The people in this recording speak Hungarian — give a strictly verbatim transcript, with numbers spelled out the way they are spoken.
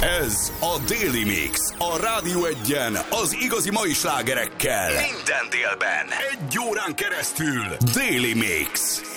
Ez a Daily Mix, a Rádió Egyen az igazi mai slágerekkel. Minden délben, egy órán keresztül Daily Mix.